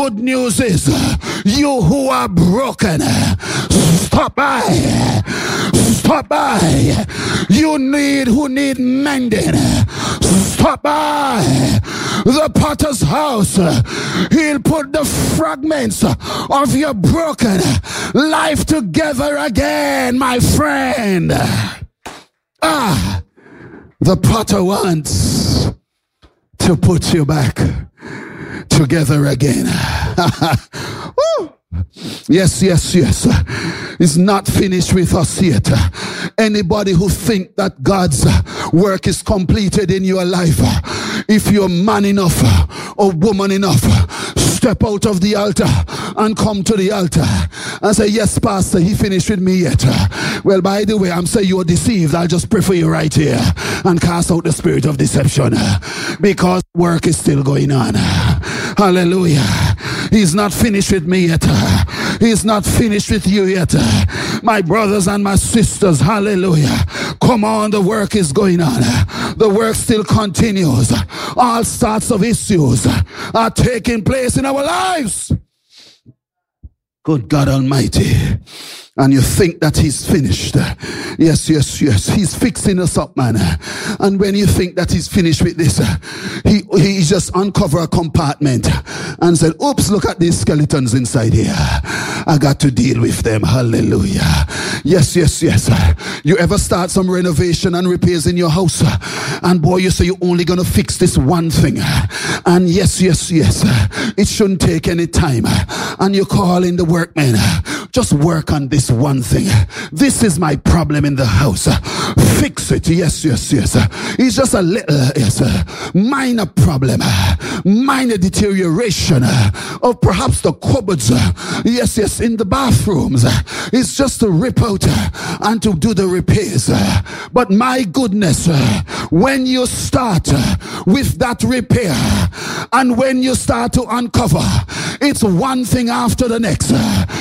Good news is, you who are broken, stop by. Stop by. You who need mending, stop by the potter's house. He'll put the fragments of your broken life together again, my friend. The potter wants to put you back together again. Yes. It's not finished with us yet. Anybody who think that God's work is completed in your life, if you're man enough or woman enough, step out of the altar and come to the altar and say, yes, Pastor, he finished with me yet. Well, by the way, I'm saying you're deceived. I'll just pray for you right here and cast out the spirit of deception, because work is still going on. Hallelujah. He's not finished with me yet. He's not finished with you yet. My brothers and my sisters, hallelujah. Come on, the work is going on. The work still continues. All sorts of issues are taking place in our lives. Good God Almighty. And you think that he's finished. Yes. He's fixing us up, man. And when you think that he's finished with this, he just uncover a compartment and said, oops, look at these skeletons inside here. I got to deal with them. Hallelujah. Yes. You ever start some renovation and repairs in your house? And boy, you say you're only going to fix this one thing. And yes. It shouldn't take any time. And you call in the workmen. Just work on this one thing. This is my problem in the house. Fix it. Yes. It's just a little minor problem, minor deterioration of perhaps the cupboards. Yes, in the bathrooms. It's just to rip out and to do the repairs. But my goodness, when you start with that repair and when you start to uncover, it's one thing after the next.